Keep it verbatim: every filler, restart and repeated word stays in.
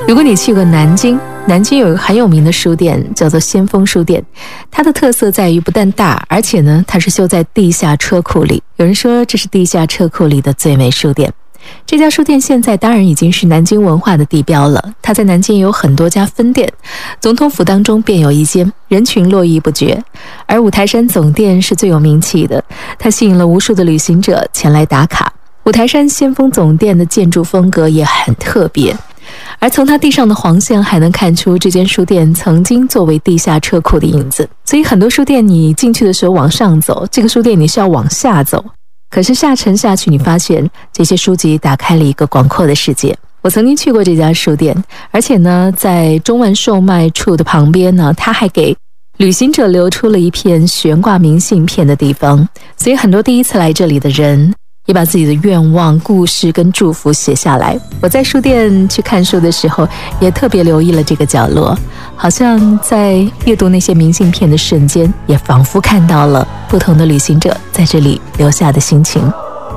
如果你去过南京，南京有一个很有名的书店叫做先锋书店，它的特色在于不但大，而且呢它是修在地下车库里。有人说这是地下车库里的最美书店。这家书店现在当然已经是南京文化的地标了，它在南京有很多家分店，总统府当中便有一间，人群络绎不绝。而五台山总店是最有名气的，它吸引了无数的旅行者前来打卡。五台山先锋总店的建筑风格也很特别，而从它地上的黄线还能看出这间书店曾经作为地下车库的影子。所以很多书店你进去的时候往上走，这个书店你是要往下走，可是下沉下去，你发现这些书籍打开了一个广阔的世界。我曾经去过这家书店，而且呢在中文售卖处的旁边呢，它还给旅行者留出了一片悬挂明信片的地方，所以很多第一次来这里的人也把自己的愿望、故事跟祝福写下来。我在书店去看书的时候也特别留意了这个角落，好像在阅读那些明信片的瞬间，也仿佛看到了不同的旅行者在这里留下的心情。